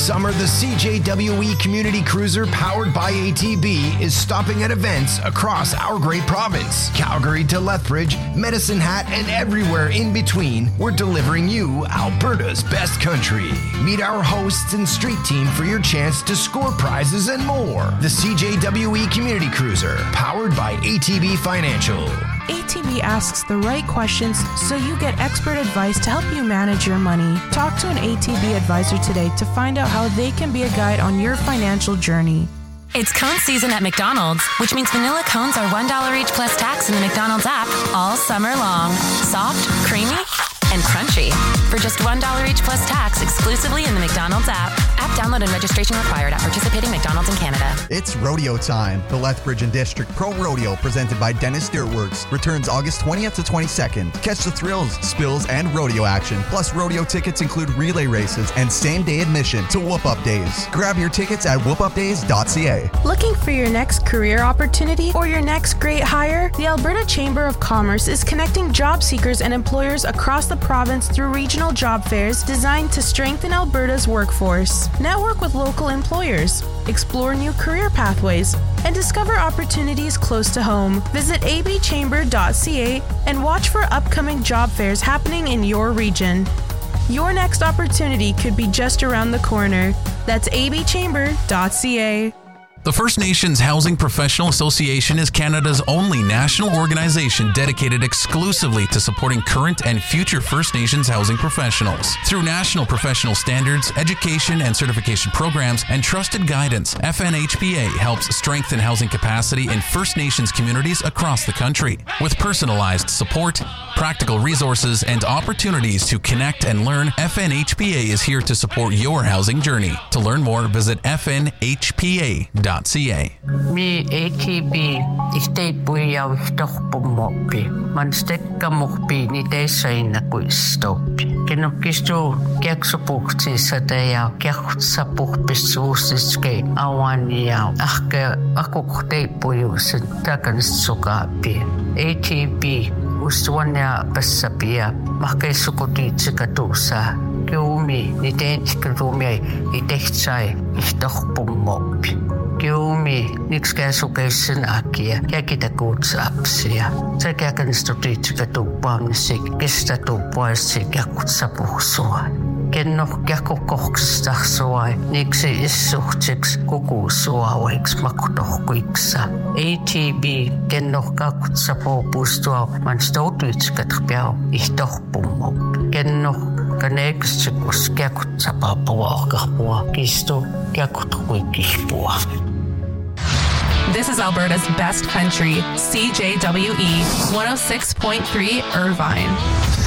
Summer, the CJWE Community Cruiser powered by ATB is stopping at events across our great province. Calgary to Lethbridge, Medicine Hat, and everywhere in between, we're delivering you Alberta's best country. Meet our hosts and street team for your chance to score prizes and more. The CJWE Community Cruiser, powered by ATB Financial. ATB asks the right questions so you get expert advice to help you manage your money. Talk to an ATB advisor today to find out how they can be a guide on your financial journey. It's cone season at McDonald's, which means vanilla cones are $1 each plus tax in the McDonald's app all summer long. Soft, creamy, and crunchy. For just $1 each plus tax exclusively in the McDonald's app. App download and registration required at participating McDonald's in Canada. It's rodeo time. The Lethbridge and District Pro Rodeo, presented by Dennis Dirtworks, returns August 20th to 22nd. Catch the thrills, spills, and rodeo action. Plus, rodeo tickets include relay races and same-day admission to Whoop Up Days. Grab your tickets at whoopupdays.ca. Looking for your next career opportunity or your next great hire? The Alberta Chamber of Commerce is connecting job seekers and employers across the province through regional job fairs designed to strengthen Alberta's workforce. Network with local employers, explore new career pathways, and discover opportunities close to home. Visit abchamber.ca and watch for upcoming job fairs happening in your region. Your next opportunity could be just around the corner. That's abchamber.ca. The First Nations Housing Professional Association is Canada's only national organization dedicated exclusively to supporting current and future First Nations housing professionals. Through national professional standards, education and certification programs, and trusted guidance, FNHPA helps strengthen housing capacity in First Nations communities across the country. With personalized support, practical resources, and opportunities to connect and learn, FNHPA is here to support your housing journey. To learn more, visit fnhpa.ca. Mi ATB isteippui ja torpumoppi. Man stekkamoppi ni teissaina kuistoppi. Kenokkistu kiaksupuhtissa ja kiaksapuppissuusiske awani ja ahke akukteippujuusen takanissukaapi. ATB ustuania passapia mahkeissukutiitsikatuusa. Kiumi ni teetsikatuumi I tehtsai ihtorpumoppi. Kiumi nikskäsukeisen akia käkitakuutsaapsia. Se käkänistutiitsikatuuppaamisi kestatuuppaisi käkutsapuhsua. Kennoh käkukohkstaksua niksi issuhtsiksi kukusuauiksi makutohkuiksa. ATB kennoh käkutsapuupustua man stoutuitsikatpiau ihtorpumoppi. Kennoh Kaneksikus käkutsapapua kahpua kistu käkutkuikihpua. This is Alberta's best country, CJWE 106.3 Irvine.